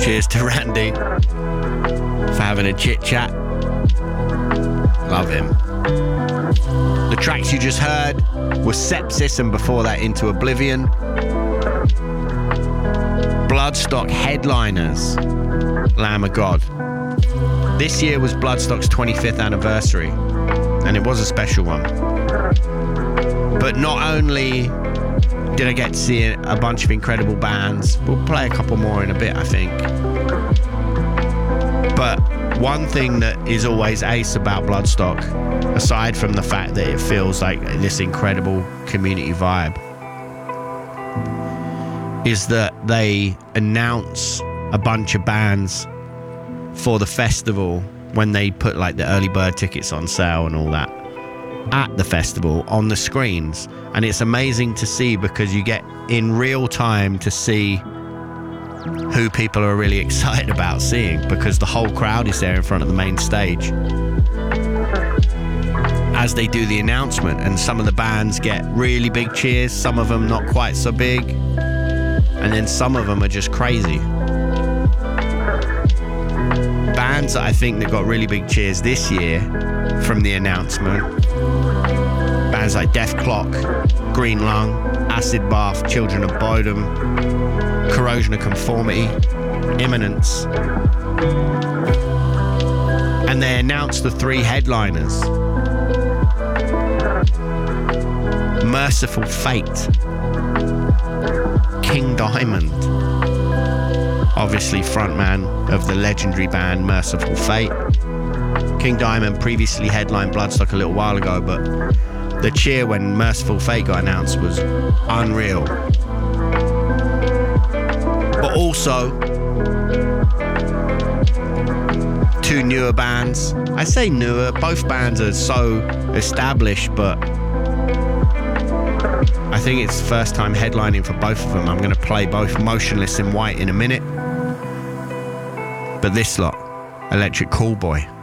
Cheers to Randy for having a chit chat. Love him. The tracks you just heard were Sepsis, and before that Into Oblivion. Bloodstock headliners, Lamb of God. This year was Bloodstock's 25th anniversary, and it was a special one. But not only did I get to see a bunch of incredible bands, we'll play a couple more in a bit, I think. But one thing that is always ace about Bloodstock, aside from the fact that it feels like this incredible community vibe, is that they announce a bunch of bands for the festival when they put like the early bird tickets on sale and all that at the festival on the screens. And it's amazing to see, because you get in real time to see who people are really excited about seeing, because the whole crowd is there in front of the main stage as they do the announcement. And some of the bands get really big cheers, some of them not quite so big, and then some of them are just crazy. Bands that I think that got really big cheers this year from the announcement, bands like Death Clock, Green Lung, Acid Bath, Children of Bodom, Corrosion of Conformity, Imminence. And they announced the 3 headliners. Merciful Fate, King Diamond, obviously frontman of the legendary band Merciful Fate. King Diamond previously headlined Bloodstock a little while ago, but the cheer when Merciful Fate got announced was unreal. But also 2 newer bands. I say newer, both bands are so established, but I think it's first time headlining for both of them. I'm going to play both Motionless in White in a minute. But this lot, Electric Callboy.